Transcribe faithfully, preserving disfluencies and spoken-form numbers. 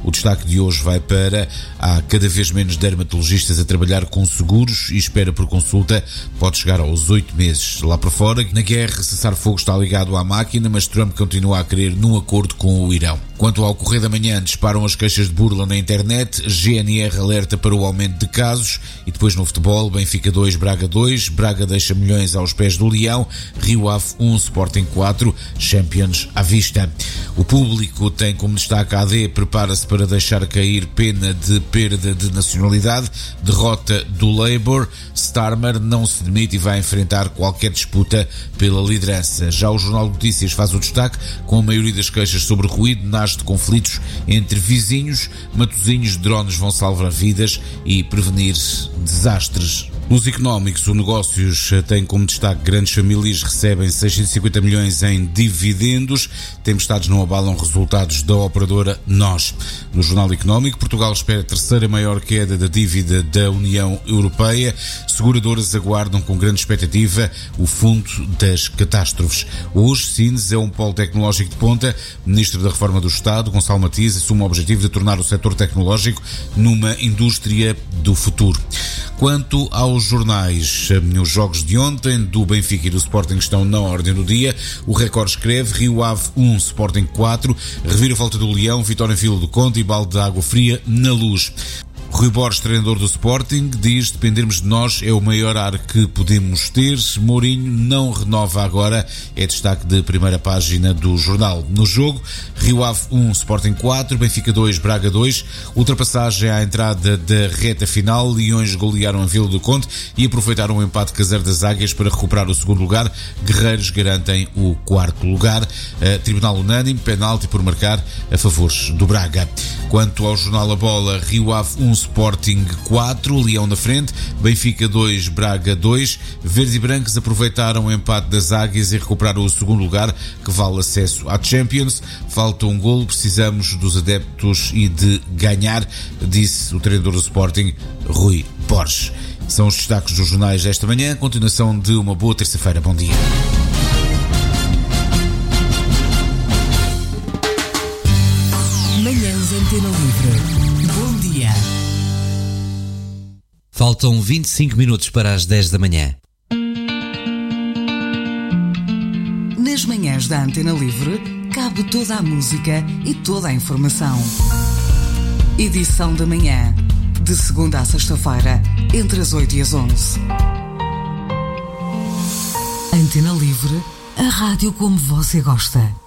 O destaque de hoje vai para: há cada vez menos dermatologistas a trabalhar com seguros e espera por consulta pode chegar aos oito meses. Lá para fora, na guerra, cessar-fogo está ligado à máquina, mas Trump continua a querer num acordo com o Irão. Quanto ao Correio da Manhã, disparam as queixas de burla na internet, G N R alerta para o aumento de casos e depois no futebol, Benfica dois, Braga dois, Braga deixa milhões aos pés do Leão, Rio Ave um, Sporting quatro, Champions à vista. O Público tem como destaque: a AD prepara-se para deixar cair pena de perda de nacionalidade, derrota do Labour, Starmer não se demite e vai enfrentar qualquer disputa pela liderança. Já o Jornal de Notícias faz o destaque: com a maioria das queixas sobre ruído, nasce de conflitos entre vizinhos, Matosinhos de drones vão salvar vidas e prevenir desastres. Nos económicos, o Negócios tem como destaque: grandes famílias recebem seiscentos e cinquenta milhões em dividendos, tempestades não abalam resultados da operadora Nós. No Jornal Económico, Portugal espera a terceira maior queda da dívida da União Europeia, seguradoras aguardam com grande expectativa o fundo das catástrofes. Hoje, Sines é um polo tecnológico de ponta. O Ministro da Reforma do Estado, Gonçalo Matias, assume o objetivo de tornar o setor tecnológico numa indústria do futuro. Quanto aos jornais, os jogos de ontem do Benfica e do Sporting estão na ordem do dia. O Record escreve: Rio Ave um, Sporting quatro, reviravolta do Leão, vitória em Vila do Conde e balde de água fria na Luz. Rui Borges, treinador do Sporting, diz: dependermos de nós é o maior ar que podemos ter. Mourinho não renova agora, é destaque de primeira página do jornal. No jogo, Rio Ave um, Sporting quatro, Benfica dois, Braga dois, ultrapassagem à entrada da reta final, Leões golearam a Vila do Conde e aproveitaram o empate caseiro das Águias para recuperar o segundo lugar. Guerreiros garantem o quarto lugar. Uh, tribunal unânime, penalti por marcar a favor do Braga. Quanto ao jornal A Bola, Rio Ave um, Sporting quatro, Leão na frente, Benfica dois, Braga dois, verdes e brancos aproveitaram o empate das Águias e recuperaram o segundo lugar, que vale acesso à Champions. Falta um golo, precisamos dos adeptos e de ganhar, disse o treinador do Sporting, Rui Borges. São os destaques dos jornais desta manhã. Continuação de uma boa terça-feira. Bom dia. Manhãs Antena Livre. Bom dia. Faltam vinte e cinco minutos para as dez da manhã. Nas manhãs da Antena Livre, cabe toda a música e toda a informação. Edição da manhã, de segunda à sexta-feira, entre as oito e as onze. Antena Livre, a rádio como você gosta.